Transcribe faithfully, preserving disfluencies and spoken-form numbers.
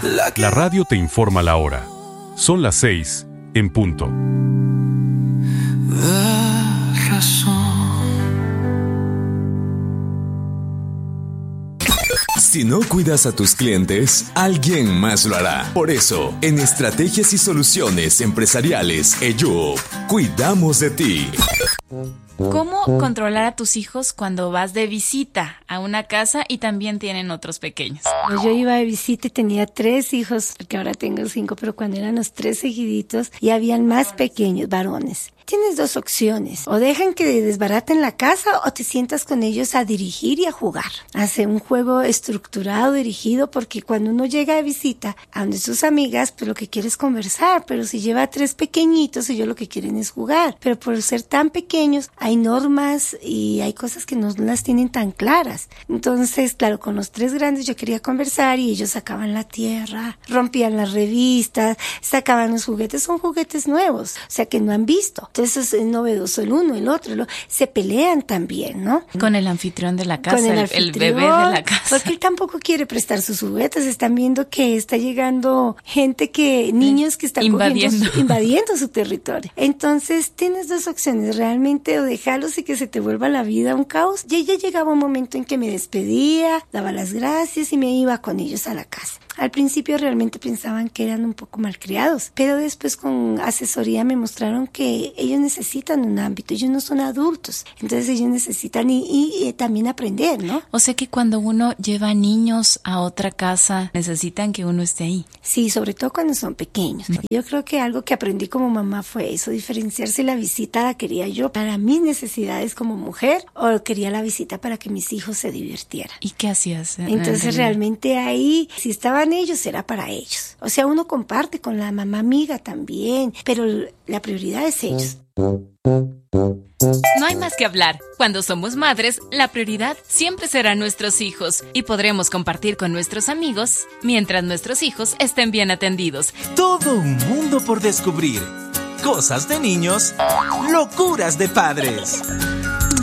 La radio te informa la hora. Son las seis en punto. Si no cuidas a tus clientes, alguien más lo hará. Por eso, en Estrategias y Soluciones Empresariales E Y U P, cuidamos de ti. ¿Cómo controlar a tus hijos cuando vas de visita a una casa y también tienen otros pequeños? Yo iba de visita y tenía tres hijos, porque ahora tengo cinco, pero cuando eran los tres seguiditos y habían más pequeños, varones. Tienes dos opciones, o dejan que desbaraten la casa o te sientas con ellos a dirigir y a jugar. Hace un juego estructurado, dirigido, porque cuando uno llega de visita a donde sus amigas, pues lo que quiere es conversar, pero si lleva a tres pequeñitos, ellos lo que quieren es jugar. Pero por ser tan pequeños, hay normas y hay cosas que no las tienen tan claras. Entonces, claro, con los tres grandes yo quería conversar y ellos sacaban la tierra, rompían las revistas, sacaban los juguetes, son juguetes nuevos, o sea que no han visto. Entonces es novedoso el uno, el otro, el se pelean también, ¿no? Con el anfitrión de la casa, Con el, el, el bebé de la casa. Porque él tampoco quiere prestar sus juguetes, están viendo que está llegando gente que, niños que están invadiendo. Su, invadiendo su territorio. Entonces tienes dos opciones, realmente o dejarlos y que se te vuelva la vida un caos. Y ya llegaba un momento en que me despedía, daba las gracias y me iba con ellos a la casa. Al principio realmente pensaban que eran un poco malcriados, pero después con asesoría me mostraron que ellos necesitan un ámbito, ellos no son adultos, entonces ellos necesitan y, y, y también aprender, ¿no? O sea que cuando uno lleva niños a otra casa, necesitan que uno esté ahí. Sí, sobre todo cuando son pequeños, ¿no? Yo creo que algo que aprendí como mamá fue eso, diferenciarse la visita la quería yo para mis necesidades como mujer o quería la visita para que mis hijos se divirtieran. ¿Y qué hacías? Entonces realmente ahí, si estaban ellos, era para ellos. O sea, uno comparte con la mamá amiga también, pero la prioridad es ellos. No hay más que hablar. Cuando somos madres, la prioridad siempre será nuestros hijos y podremos compartir con nuestros amigos mientras nuestros hijos estén bien atendidos. Todo un mundo por descubrir. Cosas de niños, locuras de padres.